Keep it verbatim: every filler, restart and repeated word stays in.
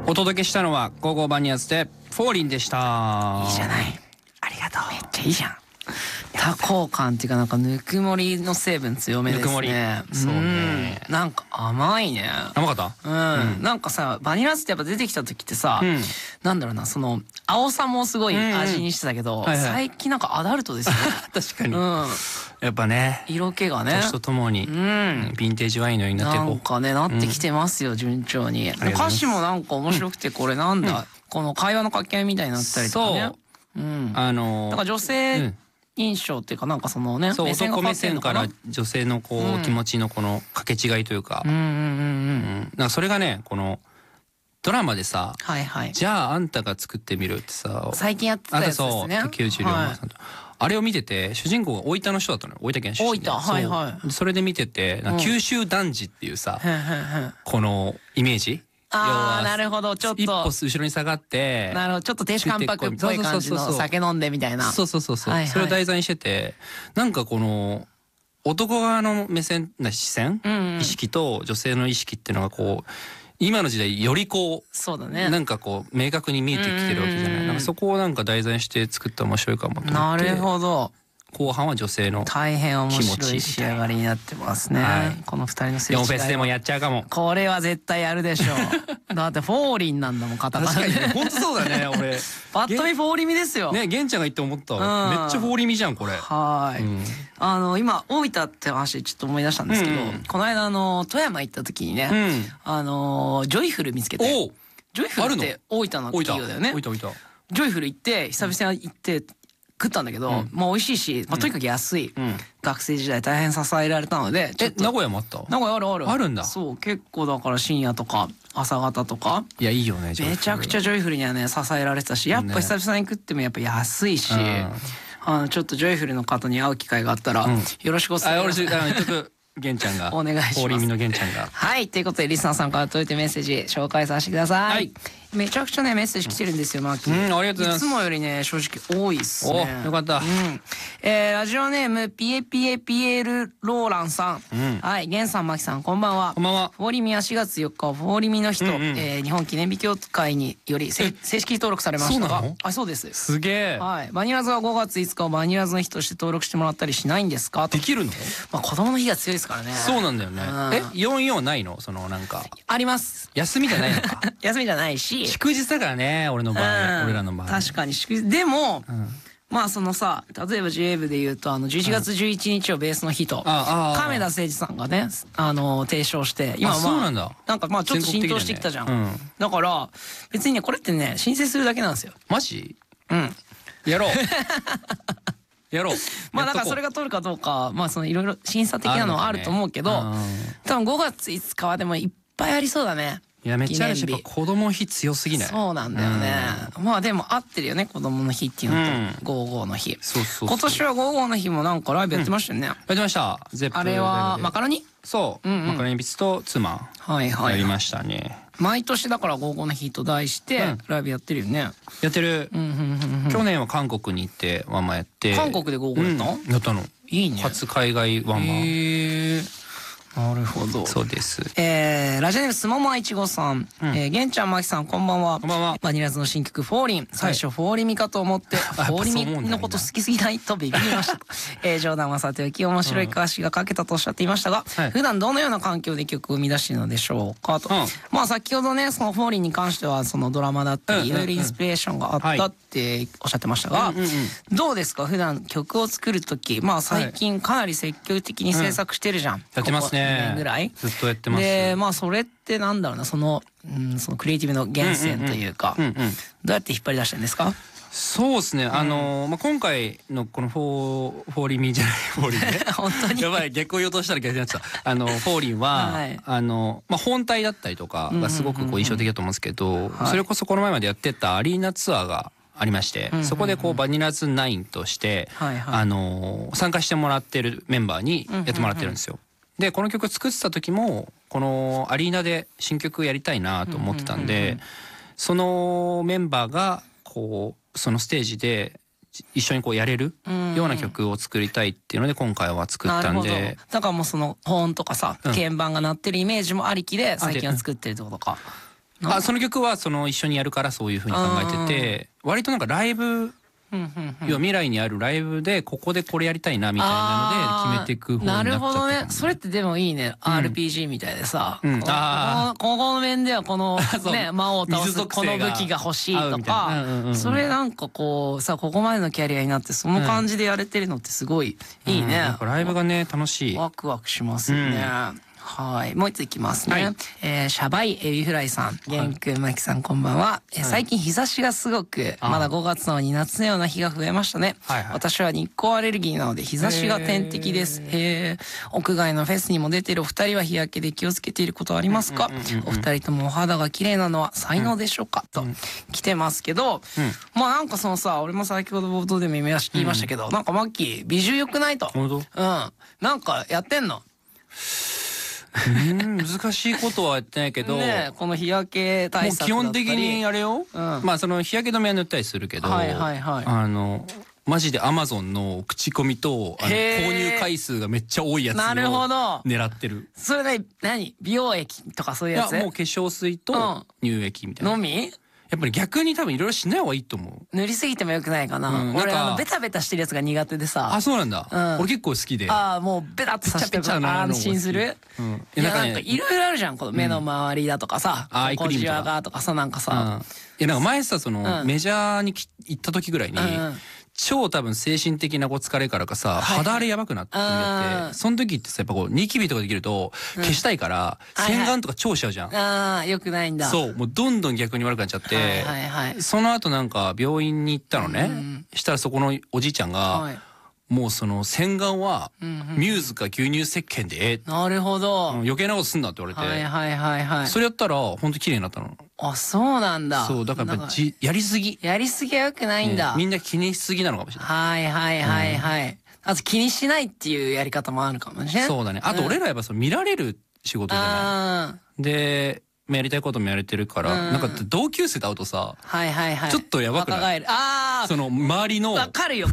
お届けしたのはゴーゴーバニラズでフォーリンでした。 いいじゃない、ありがとう。めっちゃいいじゃん。多幸感っていうか、なんかぬくもりの成分強めですね。 ぬくもり、そうね。 なんか甘いね。 甘かった？ うん、うん、なんかさ、バニラズってやっぱ出てきた時ってさ、うん、なんだろうな、その青さもすごい味にしてたけど、うんうんはいはい、最近なんかアダルトですよね。 確かに、うん、やっぱね、 色気がね、 年とともに、うん、ヴィンテージワインのようになってこう、 なんかね、なってきてますよ、うん、順調に。歌詞もなんか面白くて、これなんだ、うん、この会話の掛け合いみたいになったりとかね。そう、うん、あのー、なんか女性、うん印象っていうか、なんかそのね、 そう男目線から女性のこう、うん、気持ちのこの掛け違いというか、うんうんうんうん、なんかそれがね、このドラマでさ、はいはい、じゃああんたが作ってみるってさ、 最近やってたやつですね。 あんたそう竹内涼真さんと、はい、あれを見てて、主人公が大分の人だったのよ。大分県出身で。 大分、はいはい。 それで見てて、なんか九州男児っていうさ、うん、このイメージ。 ああ、なるほど、ちょっと一歩後ろに下がって、 なるほど、ちょっと亭主関白っぽい感じの酒飲んでみたいな。 そうそうそうそう、はいはい、それを題材にしてて、なんかこの男側の目線な視線、うんうん、意識と女性の意識っていうのがこう今の時代よりこう、そうだね、なんかこう明確に見えてきてるわけじゃない。なんかそこをなんか題材にして作ったら面白いかもと思って。 なるほど。 後半は女性の大変面白い仕上がりになってますね、はい、この二人のセッション。フェスでもやっちゃうかも。 これは絶対やるでしょう。だってフォーリンなんだもん、片方で。確かに本当そうだね。俺パッと見フォーリミですよね。 玄ちゃんが言って思った、うん、めっちゃフォーリミじゃんこれ。 はい、うん、あの今大分って話ちょっと思い出したんですけど、うん、この間あの富山行った時にね、うん、あのジョイフル見つけて。ジョイフルって大分の企業だよね。ジョイフル行って久々に行って食ったんだけど、うん、まあ美味しいし、まあ、とにかく安い、うん、学生時代大変支えられたので。 え、名古屋もあった？ 名古屋あるあるあるんだ。 そう、結構だから深夜とか朝方とか、 いやいいよね、 めちゃくちゃジョイフルにはね支えられてたし、やっぱ久々に食ってもやっぱ安いし、ね、あのちょっとジョイフルの方に会う機会があったら、うん、よろしくお伝えください。あ、よろしく。玄ちゃんがお願いします。 フォーリミの玄ちゃんが。 はい、ということでリスナーさんから届いてメッセージ紹介させてください。はい、めちゃくちゃねメッセージ来てるんですよ、マーキー。うん、ありがとうございます。いつもよりね正直多いっすね。 お、よかった。うん、 えー、ラジオネームピエピエピエールローランさん。うん、はい、玄さん、マキさん、こんばんは。 こんばんは。 フォーリミはしがつよっか、フォーリミの日と、うんうん、えー、日本記念日協会により正式登録されましたが。あ、そうです。 すげえ。 はい、バニラズはごがついつかをバニラズの日として登録してもらったりしないんですか？ できるの？ まあ子供の日が強いですからね。 そうなんだよね。え、よんじゅうよんないの？そのなんかあります。 休みじゃないのか。 休みじゃないし祝日だからね、俺の場合、俺らの場合。 確かに祝日でも、まあそのさ、例えば ジェイエー 部で言うとあのじゅういちがつじゅういちにちをベースの日と亀田誠司さんがね、あの提唱して、今まあなんかまあちょっと浸透してきたじゃん。だから別にね、これってね申請するだけなんですよ。 マジ？ うん、 やろう。やろう。 まあだからそれが取るかどうか、まあそのいろいろ審査的なのはあると思うけど、多分ごがついつかはでもいっぱいありそうだね。 いやめっちゃあるし、やっぱ子供の日強すぎない？ そうなんだよね。まあでも合ってるよね、子供の日っていうのとごじゅうごの日。そうそうそう。今年はごじゅうごの日もなんかライブやってましたよね。 やってました。ゼップ。 あれはマカロニ？ そう。マカロニビスと妻やりましたね。 毎年だからごじゅうごの日と題してライブやってるよね。 やってる。去年は韓国に行ってワンマンやって。 韓国でごじゅうごやったの？ やったの。 いいね。 初海外ワンマン。 へー。なるほど。 そうです。 えー、ラジオネームすももいちごさん、うん、えー、玄ちゃん、まきさん、こんばんは。 こんばんは。 バニラズの新曲フォーリン、最初フォーリミかと思って、フォーリミのこと好きすぎないとビビりました。えー、冗談はさておき面白い歌詞が書けたとおっしゃっていましたが、うん、普段どのような環境で曲を生み出しているのでしょうかと。うん、まあ先ほどね、そのフォーリンに関してはそのドラマだったりいろいろインスピレーションがあったっておっしゃってましたが、どうですか、普段曲を作るとき、まあ最近かなり積極的に制作してるじゃん。うん、 やってますね。 にねんぐらい。 ずっとやってます。 でまあそれってなんだろうな、その、うん、そのクリエイティブの源泉というか、どうやって引っ張り出してるんですか？ そうですね、あのーまあ、今回のこのフォー、フォーリミじゃないフォーリンね本当にやばい、逆を言おうとしたら逆になっちゃったあのフォーリンは、はい、あのまあ、本体だったりとかがすごくこう印象的だと思うんですけど、それこそこの前までやってたアリーナツアーがありまして、そこでこうバニラズナインとして、あのー、参加してもらってるメンバーにやってもらってるんですよ。でこの曲作ってた時もこのアリーナで新曲やりたいなと思ってたんで、そのメンバーがこうそのステージで一緒にこうやれるような曲を作りたいっていうので今回は作ったんで、 だからもうそのホーンとかさ、鍵盤が鳴ってるイメージもありきで最近は作ってるってことか。 あ、その曲はその一緒にやるからそういう風に考えてて、割となんかライブ、要は未来にあるライブでここでこれやりたいなみたいなので決めていく方になっちゃって。 なるほどね。それってでもいいね。アールピージー みたいでさ、 うん、あここの面ではこのね魔王を倒すこの武器が欲しいとか、それなんかこうさ、ここまでのキャリアになってその感じでやれてるのってすごいいいね。 うん、ライブがね楽しい。 ワクワクしますよね。うんはい、もう一ついきますね。はい、えー、シャバイエビフライさん、ゲンくん、マキさん、こんばんは。はい、えー、最近日差しがすごく、まだごがつなのに夏のような日が増えましたね。はいはい、私は日光アレルギーなので日差しが天敵です。へー、屋外のフェスにも出ているお二人は日焼けで気をつけていることはありますか？お二人ともお肌が綺麗なのは才能でしょうか？うん、と来てますけど、うん、まあなんかそのさ、俺も先ほど冒頭でも言いましたけど、うん、なんかマッキー美獣良くないと。うん、なんかやってんの？ うん難しいことはやってないけど、 ね、この日焼け対策だったりもう基本的にあれよ、うん、まあその日焼け止めは塗ったりするけど、はいはいはい、あのマジでアマゾンの口コミとあの購入回数がめっちゃ多いやつを狙ってる。 それで何美容液とかそういうやつ？ いやもう化粧水と乳液みたいな、 うん、のみ？ やっぱり逆に多分いろいろしない方がいいと思う。 塗りすぎてもよくないかな。うん、俺あのベタベタしてるやつが苦手でさ。 あ、そうなんだ。うん、俺結構好きで。 ああ、もうベタっとさせて安心する。うん。いやなんかいろいろあるじゃん。この目の周りだとかさ、アイクリームとかがとかさ、なんかさ。 いやなんか前さそのメジャーに行った時ぐらいに。超多分精神的なこう疲れからかさ、肌荒れやばくなってやって、その時ってさやっぱこうニキビとかできると消したいから洗顔とか超しちゃうじゃん。 ああよくないんだ。 そうもうどんどん逆に悪くなっちゃって、その後なんか病院に行ったのね。したらそこのおじいちゃんがもうその洗顔はミューズか牛乳石鹸で、 なるほど、 余計なことすんなって言われて、 はいはいはいはい、 それやったら本当綺麗になったの。 あ、そうなんだ。 そうだからやっぱじやりすぎやりすぎはよくないんだ、 うん、みんな気にしすぎなのかもしれない。 はいはいはいはい、うん、あと気にしないっていうやり方もあるかもしれない。 そうだね。あと俺らやっぱその見られる仕事じゃない、うん、でやりたいこともやれてるから、うん、なんか同級生と会うとさ、はいはいはい、ちょっとやばくない？ああ、その周りのわかるよ。